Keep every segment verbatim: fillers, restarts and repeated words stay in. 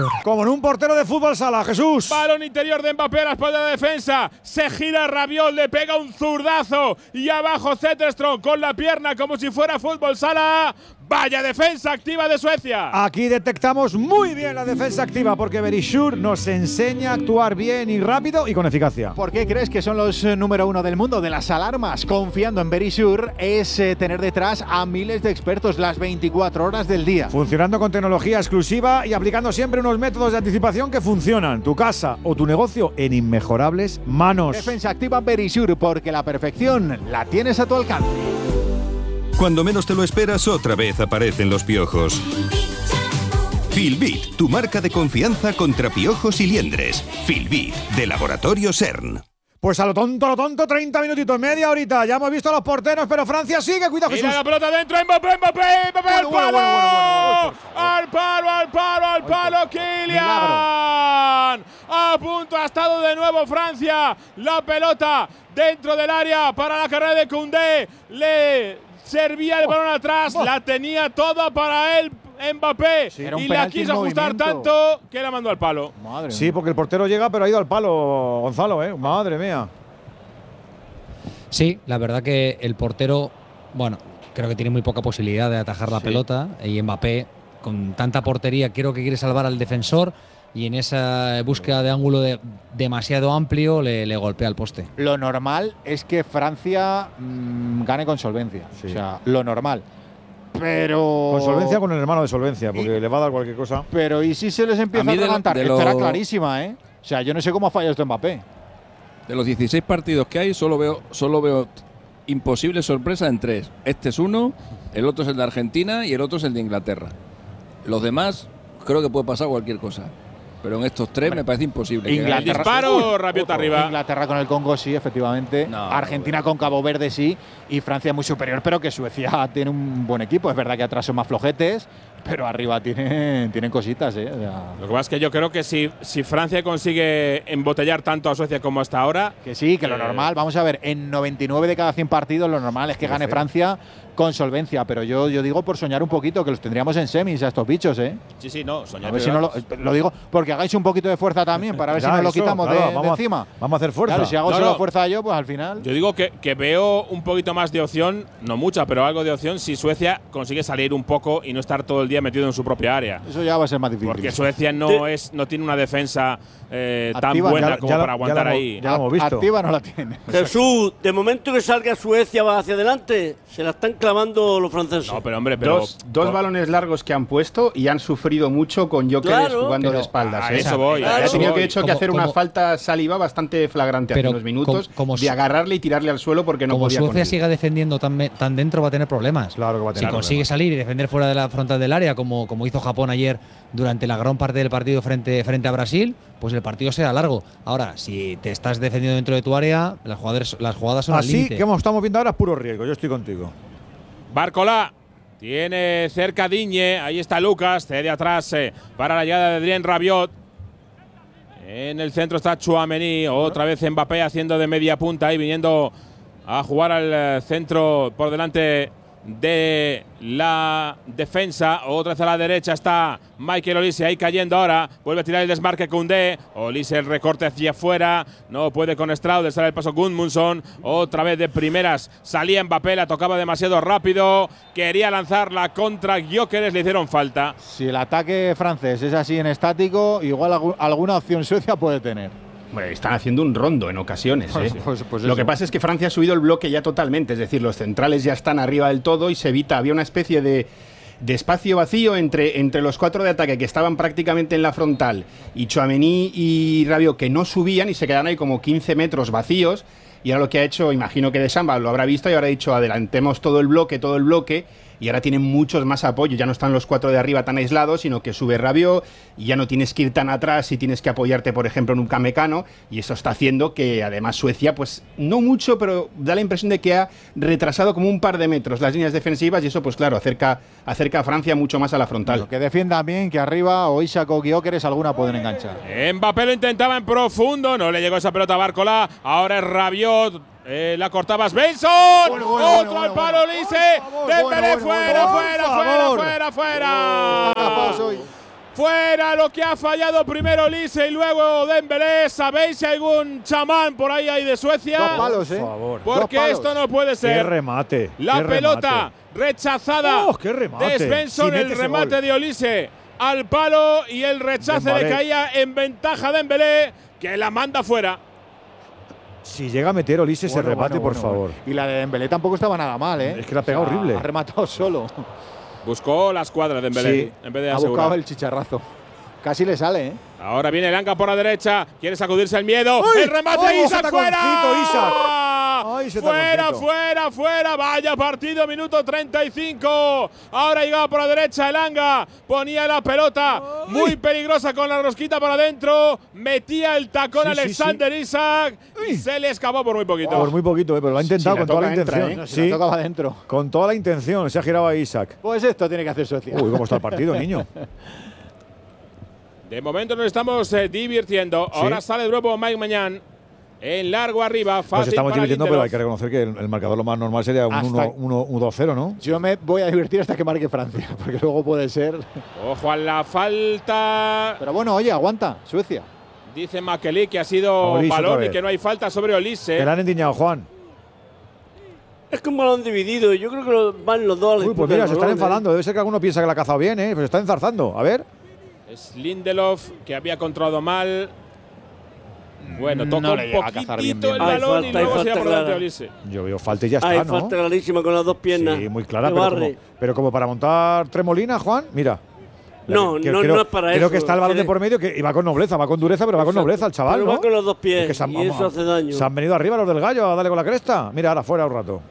Como en un portero de fútbol sala, Jesús. Balón interior de Mbappé a la espalda de la defensa. Se gira Rabiot, le pega un zurdazo. Y abajo Zetterström con la pierna como si fuera fútbol sala. Vaya defensa activa de Suecia. Aquí detectamos muy bien la defensa activa porque Verisur nos enseña a actuar bien y rápido y con eficacia. ¿Por qué crees que son los eh, número uno del mundo de las alarmas? Confiando en Verisur es eh, tener detrás a miles de expertos las veinticuatro horas del día. Funcionando con tecnología exclusiva y aplicando siempre unos métodos de anticipación que funcionan. Tu casa o tu negocio en inmejorables manos. Defensa activa Verisur porque la perfección la tienes a tu alcance. Cuando menos te lo esperas, otra vez aparecen los piojos. Filbit, tu marca de confianza contra piojos y liendres. Filbit, de Laboratorio CERN. Pues a lo tonto, a lo tonto, treinta minutitos, media horita. Ya hemos visto a los porteros, pero Francia sigue. Cuidado, Jesús. Mira la pelota dentro, Mbappé, Mbappé, Mbappé, al Bueno, palo. bueno, bueno, bueno, bueno, bueno. Al palo, al palo, al palo, Kylian. A punto ha estado de nuevo Francia. La pelota dentro del área para la carrera de Koundé. Le servía el balón atrás, oh. la tenía toda para él Mbappé, Sí, era un y la penalti quiso en ajustar movimiento. tanto que la mandó al palo. Madre Sí, mía. porque el portero llega, pero ha ido al palo, Gonzalo, ¿eh? Madre mía. Sí, la verdad que el portero, bueno, creo que tiene muy poca posibilidad de atajar la Sí. pelota, y Mbappé, con tanta portería, creo que quiere salvar al defensor y en esa búsqueda de ángulo de, demasiado amplio le, le golpea el poste. Lo normal es que Francia mmm, gane con solvencia. Sí. O sea, lo normal. Pero. Con solvencia, con el hermano de solvencia, porque le va a dar cualquier cosa. Pero ¿y si se les empieza A a mí de lo- atragantar? de Esto lo- era clarísima, ¿eh? O sea, yo no sé cómo ha fallado esto Mbappé. De los dieciséis partidos que hay, solo veo, solo veo imposible sorpresa en tres. Este es uno, el otro es el de Argentina y el otro es el de Inglaterra. Los demás, creo que puede pasar cualquier cosa. Pero en estos tres me parece imposible. que Inglaterra- gane. El disparo, Uy, Rabiot ojo. arriba. Inglaterra con el Congo sí, efectivamente. No, Argentina no, con Cabo Verde sí. Y Francia muy superior, pero que Suecia tiene un buen equipo. Es verdad que atrás son más flojetes, pero arriba tienen, tienen cositas, ¿eh? O sea, Lo que pasa es que yo creo que si, si Francia consigue embotellar tanto a Suecia como hasta ahora, que sí, que lo Eh, normal. Vamos a ver, en noventa y nueve de cada cien partidos lo normal es que gane Francia con solvencia. Pero yo, yo digo por soñar un poquito, que los tendríamos en semis a estos bichos, ¿eh? sí, sí, no, A soñar. ver si no lo, lo digo porque hagáis un poquito de fuerza también, para ver Ya, si nos lo eso, quitamos claro, de, de vamos a- encima. Vamos a hacer fuerza. Claro, si hago No, solo no. fuerza yo, pues al final. Yo digo que, que veo un poquito más de opción, no mucha, pero algo de opción si Suecia consigue salir un poco y no estar todo el día metido en su propia área. Eso ya va a ser más difícil. Porque Suecia no es no tiene una defensa eh, tan Activa, buena ya- como ya la- para aguantar ya la hemos- ahí. ya la hemos visto. Activa no la tiene. Jesús, de momento que salga Suecia va hacia adelante, se la están clavando los franceses. No, pero hombre, pero Dos, dos balones largos que han puesto y han sufrido mucho con Gyökeres Claro. jugando Pero de espaldas. a ¿eh? eso voy, a Ha eso tenido voy. que, hecho que Como- hacer una como- falta saliva bastante flagrante hace Pero unos minutos como- como de su- agarrarle y tirarle al suelo porque no Como podía con Suecia él. siga defendiendo tan, me- tan dentro va a tener problemas. Claro que va a tener Si consigue problemas. salir y defender fuera de la frontal del área, como, como hizo Japón ayer durante la gran parte del partido frente, frente a Brasil, pues el partido será largo. Ahora, si te estás defendiendo dentro de tu área, las jugadas, las jugadas son al Así límite. que como estamos viendo ahora es puro riesgo. Yo estoy contigo. Barcola tiene cerca Digne, ahí está Lucas, cede atrás eh, para la llegada de Adrien Rabiot. En el centro está Tchouaméni, otra vez Mbappé haciendo de media punta y viniendo a jugar al eh, centro por delante de la defensa. Otra vez a la derecha está Michael Olise, ahí cayendo ahora. Vuelve a tirar el desmarque Koundé. Olise el recorte hacia afuera. No puede con Straude, sale el paso Gudmundsson. Otra vez de primeras salía Mbappé, la tocaba demasiado rápido. Quería lanzarla contra Gyökeres, le hicieron falta. Si el ataque francés es así en estático, igual algu- alguna opción Suecia puede tener. Bueno, están haciendo un rondo en ocasiones. Pues- ¿eh? pues- pues Lo eso. que pasa es que Francia ha subido el bloque ya totalmente, es decir, los centrales ya están arriba del todo y se evita, había una especie de, de espacio vacío entre, entre los cuatro de ataque que estaban prácticamente en la frontal y Tchouaméni y Rabiot que no subían y se quedaron ahí como quince metros vacíos. Y ahora lo que ha hecho, imagino que de Samba lo habrá visto y habrá dicho adelantemos todo el bloque, todo el bloque. Y ahora tienen muchos más apoyos, ya no están los cuatro de arriba tan aislados, sino que sube Rabiot y ya no tienes que ir tan atrás y tienes que apoyarte, por ejemplo, en un Upamecano, y eso está haciendo que además Suecia, pues no mucho, pero da la impresión de que ha retrasado como un par de metros las líneas defensivas y eso, pues claro, acerca, acerca a Francia mucho más a la frontal. Lo que defiendan bien, que arriba o Isaac o Gyökeres alguna pueden enganchar. Mbappé lo intentaba en profundo, no le llegó esa pelota a Barcola. Ahora es Rabiot. Eh, la cortaba Svensson. Bueno, bueno, Otro bueno, al palo, bueno, Olise. por favor, Dembélé bueno, bueno, fuera, bueno, fuera, por fuera, favor. fuera, fuera. Capaz hoy. Fuera lo que ha fallado primero Olise y luego Dembélé. ¿Sabéis si hay algún chamán por ahí, ahí de Suecia? Dos palos, ¿eh? Por favor. Porque Dos palos. esto no puede Qué ser. remate. La qué pelota remate. rechazada ¡Oh, qué remate! de Svensson, Sí, mete el ese remate gol. de Olise al palo y el rechace Dembélé. le caía en ventaja de Dembélé, que la manda fuera. Si llega a meter Olise ese Bueno, remate, bueno, por bueno, favor. bueno. Y la de Dembélé tampoco estaba nada mal, ¿eh? Es que la ha pegado O sea, horrible. Ha rematado solo. Buscó la escuadra de Dembélé Sí. en vez de Ha asegurar. buscado el chicharrazo. Casi le sale, ¿eh? Ahora viene Langa por la derecha, quiere sacudirse el miedo. ¡Uy! El remate ¡Oh, Isaac se fuera. taconcito, Isaac! ¡Ay, se fuera, taconcito! fuera, fuera. Vaya partido, minuto treinta y cinco. Ahora llegaba por la derecha el Langa, ponía la pelota muy peligrosa con la rosquita para adentro, metía el tacón Sí, sí, Alexander Isaac y se le escapó por muy poquito. Por muy poquito, eh, pero lo ha intentado Si la con toda la toca, entra, intención. ¿eh? No, si Sí, la tocaba adentro. con toda la intención. Se ha girado a Isaac. Pues esto tiene que hacer Suecia. Uy, cómo está el partido, niño. De momento nos estamos eh, divirtiendo. Ahora sale de nuevo Mike Mañán. En largo arriba, fácil Nos estamos para divirtiendo, Lindelof. pero hay que reconocer que el, el marcador lo más normal sería un Hasta- uno dos cero, ¿no? Yo me voy a divertir hasta que marque Francia, porque luego puede ser. Ojo a la falta. Pero bueno, oye, aguanta, Suecia. Dice Makeli que ha sido Olise otra balón y vez. que no hay falta sobre Olise. Que le han endiñado, Juan. Es que un balón dividido. Yo creo que lo- van los dos a la Uy, disputa pues mira, del se están balón, ¿eh? enfadando. Debe ser que alguno piensa que la ha cazado bien, ¿eh? Pues se está enzarzando. A ver. Es Lindelof que había controlado mal. Bueno, toca No le un llega a cazar bien, poquitito bien. el Hay balón falta, y luego hay se va falta por delante de clara. Olise. Yo veo falta y ya Hay está, ¿no? falta clarísima con las dos piernas. Sí, muy clara, Que pero barre. como, pero como para montar tremolina, Juan, mira. No, Que- no, creo, no es para creo eso. que está el balón de Quiere- por medio que y va con nobleza, va con dureza, pero va con Exacto. nobleza el chaval, Pero ¿no? va con los dos pies Es que se han, y eso hace daño. Se han venido arriba los del Gallo a darle con la cresta. Mira, ahora fuera un rato.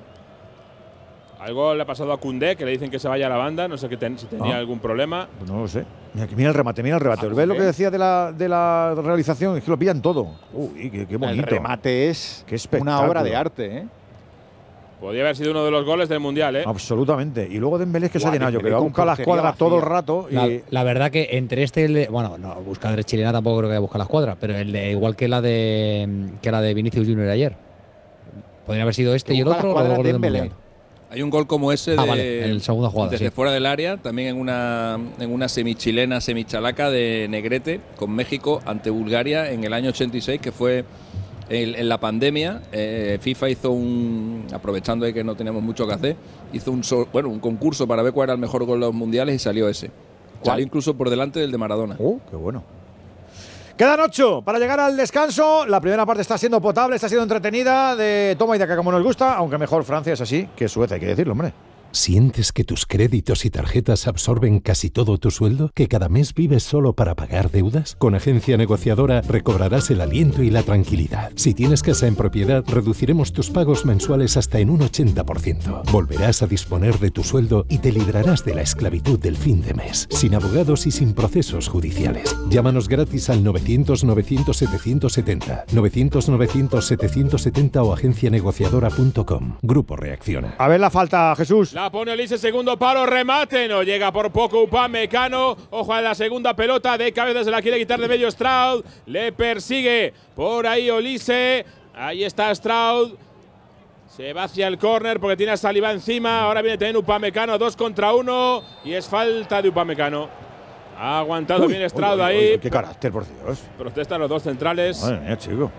Algo le ha pasado a Koundé, que le dicen que se vaya a la banda. No sé qué ten- si tenía Ah. algún problema. Pues no lo sé. Mira, que- mira el remate, mira el remate. Ah, ¿Ves lo ¿eh? que decía de la, de la realización? Es que lo pillan todo. Uy, qué, qué bonito. El remate es Qué una obra de espectáculo. arte, ¿eh? Podría haber sido uno de los goles del Mundial, ¿eh? Absolutamente. Y luego Dembélé es que se ha Guau, llenado. Yo Dembélé creo que ha con buscado las portería cuadras todo el vacía. rato. La, Y la verdad que entre este y el de. Bueno, no, buscar de chilena tampoco creo que haya buscado la escuadra, pero el de igual que la de que la de Vinicius Junior ayer. Podría haber sido este Que y el busca la otro los escuadra dos goles del Dembélé. Mundial. Hay un gol como ese Ah, de vale, en la segunda jugada, desde sí. fuera del área, también en una en una semichilena, semichalaca de Negrete con México ante Bulgaria en el año ochenta y seis, que fue en, en la pandemia. eh, FIFA hizo un, aprovechando de que no teníamos mucho que hacer, hizo un so- bueno un concurso para ver cuál era el mejor gol de los mundiales y salió ese. Salió incluso por delante del de Maradona. ¡Oh, qué bueno! Quedan ocho para llegar al descanso. La primera parte está siendo potable, está siendo entretenida, de toma y de acá como nos gusta, aunque mejor Francia es así que Suecia, hay que decirlo, hombre. ¿Sientes que tus créditos y tarjetas absorben casi todo tu sueldo? ¿Que cada mes vives solo para pagar deudas? Con Agencia Negociadora recobrarás el aliento y la tranquilidad. Si tienes casa en propiedad, reduciremos tus pagos mensuales hasta en un ochenta por ciento. Volverás a disponer de tu sueldo y te librarás de la esclavitud del fin de mes, sin abogados y sin procesos judiciales. Llámanos gratis al novecientos novecientos setecientos setenta, novecientos novecientos setecientos setenta o agencia negociadora punto com. Grupo Reacciona. A ver la falta, Jesús. La pone Olise, segundo palo, remate, no llega por poco Upamecano. Ojo a la segunda pelota, de cabeza se la quiere quitar de medio Stroud. Le persigue por ahí Olise. Ahí está Stroud. Se va hacia el córner porque tiene a Saliba encima. Ahora viene también Upamecano, dos contra uno. Y es falta de Upamecano. Ha aguantado Uy, bien uy, Stroud uy, ahí. uy, qué carácter, por Dios. Protestan los dos centrales. Madre mía, chico.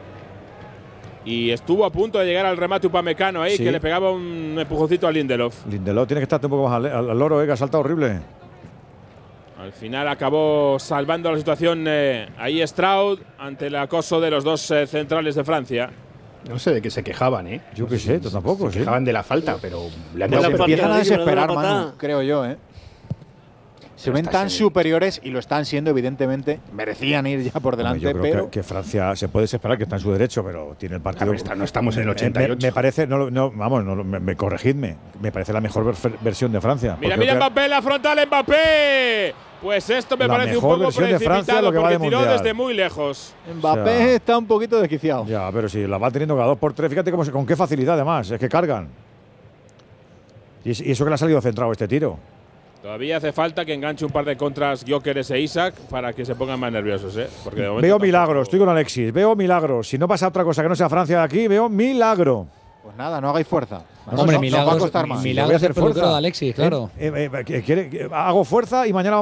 Y estuvo a punto de llegar al remate Upamecano ahí, Sí. que le pegaba un empujoncito a Lindelof. Lindelof tiene que estar un poco más al, al- al loro, eh, que ha saltado horrible. Al final acabó salvando la situación eh, ahí Stroud ante el acoso de los dos eh, centrales de Francia. No sé de qué se quejaban, ¿eh? Yo qué sé, tú tampoco, Se sí. quejaban de la falta, pero le han Pues dado la por- falta. Empiezan a Clarísima, le da desesperar, una Manu, patada. creo yo, ¿eh? Se ven Está tan ese- superiores y lo están siendo, evidentemente. Merecían ir ya por Hombre, delante, yo creo pero. que, que Francia se puede desesperar, que está en su derecho, pero tiene el partido. Claro, está- no estamos en el Me- ochenta y ocho. Me, me parece, no, lo- no, vamos, no, lo- me, me- corregidme. Me parece la mejor ver- versión de Francia. Mira, porque mira creo que- Mbappé, la frontal Mbappé. Pues esto me La parece un mejor poco versión de Francia, precipitado lo que va porque de tiró Mundial. desde muy lejos. Mbappé O sea, está un poquito desquiciado. Ya, pero si la va teniendo cada dos por tres, fíjate cómo se- con qué facilidad además, es que cargan. Y, es- y eso que le ha salido centrado este tiro. Todavía hace falta que enganche un par de contras Gyökeres e Isaac para que se pongan más nerviosos, ¿eh? Porque de momento Veo tampoco- milagros, estoy con Alexis, veo milagros. Si no pasa otra cosa que no sea Francia de aquí, veo milagro. Pues nada, no hagáis fuerza. Hombre, Nos- nos va a milagros, costar más. milagros Voy a hacer el peluquero fuerza. de Alexis, claro. Eh, eh, eh, que quiere- que hago fuerza y mañana